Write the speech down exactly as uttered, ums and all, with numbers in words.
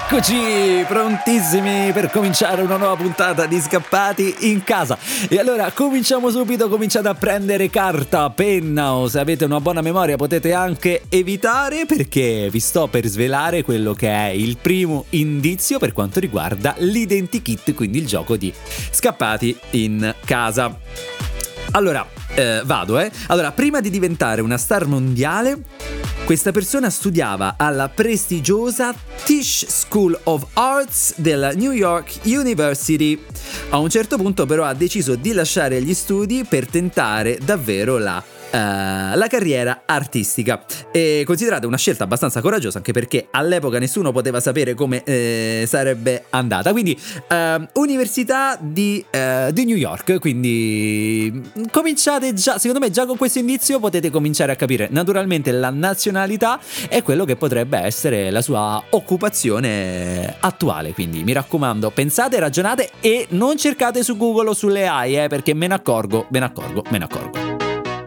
Eccoci, prontissimi per cominciare una nuova puntata di Scappati in Casa. E allora cominciamo subito, cominciate a prendere carta, penna, o se avete una buona memoria potete anche evitare, perché vi sto per svelare quello che è il primo indizio per quanto riguarda l'identikit, quindi il gioco di Scappati in Casa. Allora, eh, vado eh. Allora, prima di diventare una star mondiale, questa persona studiava alla prestigiosa Tisch School of Arts della New York University. A un certo punto però ha deciso di lasciare gli studi per tentare davvero la Uh, la carriera artistica. E considerate una scelta abbastanza coraggiosa, anche perché all'epoca nessuno poteva sapere come eh, sarebbe andata. Quindi uh, Università di, uh, di New York. Quindi cominciate già, secondo me già con questo indizio potete cominciare a capire naturalmente la nazionalità e quello che potrebbe essere la sua occupazione attuale. Quindi mi raccomando, pensate, ragionate e non cercate su Google o sulle A I, eh, perché me ne accorgo, me ne accorgo, me ne accorgo.